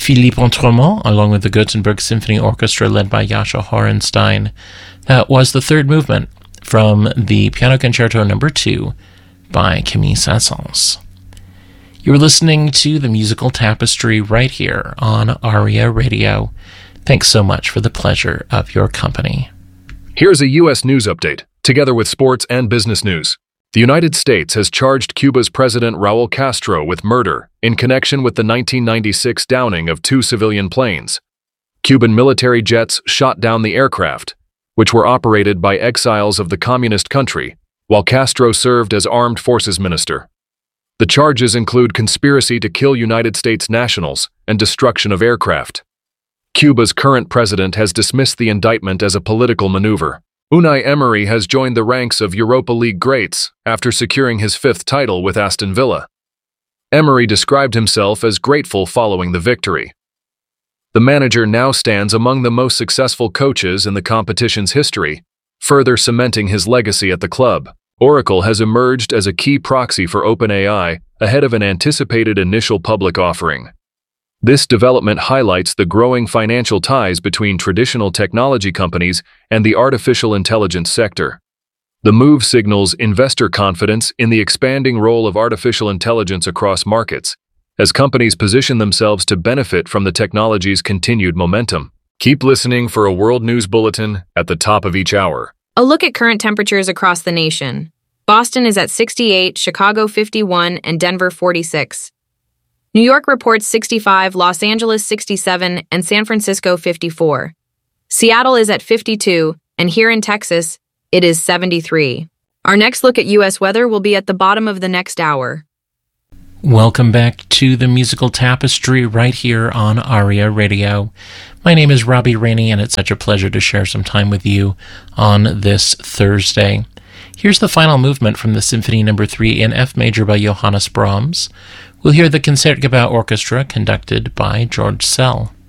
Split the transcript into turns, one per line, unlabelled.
Philippe Entremont, along with the Gothenburg Symphony Orchestra led by Jascha Horenstein. That was the third movement from the Piano Concerto No. 2 by Camille Saint-Saëns. You're listening to The Musical Tapestry right here on ARIA Radio. Thanks so much for the pleasure of your company.
Here's a U.S. news update, together with sports and business news. The United States has charged Cuba's President Raul Castro with murder in connection with the 1996 downing of 2 civilian planes. Cuban military jets shot down the aircraft, which were operated by exiles of the communist country, while Castro served as Armed Forces Minister. The charges include conspiracy to kill United States nationals and destruction of aircraft. Cuba's current president has dismissed the indictment as a political maneuver. Unai Emery has joined the ranks of Europa League greats after securing his 5th title with Aston Villa. Emery described himself as grateful following the victory. The manager now stands among the most successful coaches in the competition's history, further cementing his legacy at the club. Oracle has emerged as a key proxy for OpenAI ahead of an anticipated initial public offering. This development highlights the growing financial ties between traditional technology companies and the artificial intelligence sector. The move signals investor confidence in the expanding role of artificial intelligence across markets, as companies position themselves to benefit from the technology's continued momentum. Keep listening for a World News Bulletin at the top of each hour.
A look at current temperatures across the nation. Boston is at 68, Chicago 51, and Denver 46. New York reports 65, Los Angeles 67, and San Francisco 54. Seattle is at 52, and here in Texas, it is 73. Our next look at U.S. weather will be at the bottom of the next hour.
Welcome back to The Musical Tapestry right here on ARIA Radio. My name is Robbie Rainey, and it's such a pleasure to share some time with you on this Thursday. Here's the final movement from the Symphony No. 3 in F major by Johannes Brahms. We'll hear the Concertgebouw Orchestra conducted by George Szell.